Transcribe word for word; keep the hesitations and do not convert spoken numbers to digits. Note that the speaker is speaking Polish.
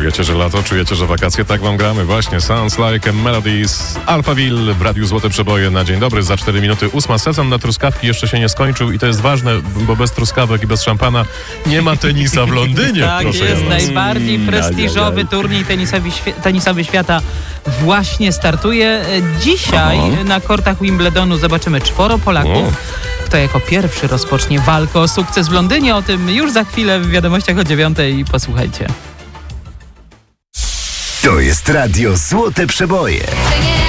Czujecie, że lato? Czujecie, że wakacje? Tak wam gramy. Właśnie Sounds Like a Melody z Alphaville w Radiu Złote Przeboje na dzień dobry. Za cztery minuty ósma. Sezon na truskawki jeszcze się nie skończył i to jest ważne, bo bez truskawek i bez szampana nie ma tenisa w Londynie. Tak proszę jest, ja najbardziej prestiżowy turniej tenisowy, tenisowy świata właśnie startuje. Dzisiaj Aha. na kortach Wimbledonu zobaczymy czworo Polaków. O. Kto jako pierwszy rozpocznie walkę o sukces w Londynie? O tym już za chwilę w wiadomościach o dziewiątej. Posłuchajcie. To jest Radio Złote Przeboje.